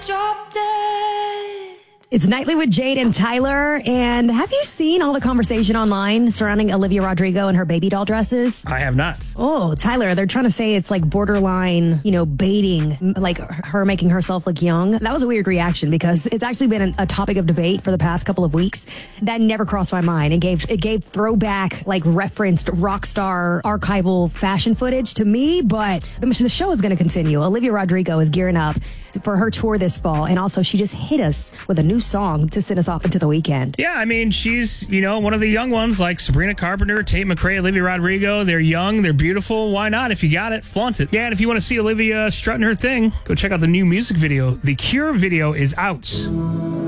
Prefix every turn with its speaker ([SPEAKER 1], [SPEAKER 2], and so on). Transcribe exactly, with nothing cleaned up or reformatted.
[SPEAKER 1] Drop dead.
[SPEAKER 2] It's Nightly with Jade and Tyler. And have you seen all the conversation online surrounding Olivia Rodrigo and her baby doll dresses?
[SPEAKER 3] I have not.
[SPEAKER 2] Oh, Tyler, they're trying to say it's like borderline, you know, baiting, like her making herself look young. That was a weird reaction because it's actually been a topic of debate for the past couple of weeks. That never crossed my mind. It gave it gave throwback, like referenced rock star archival fashion footage to me, but the show is going to continue. Olivia Rodrigo is gearing up for her tour this fall, and also she just hit us with a new song to send us off into the weekend.
[SPEAKER 3] Yeah, I mean, she's, you know, one of the young ones like Sabrina Carpenter, Tate McRae, Olivia Rodrigo. They're young, they're beautiful. Why not? If you got it, flaunt it. Yeah, and if you want to see Olivia strutting her thing, go check out the new music video. The Cure video is out.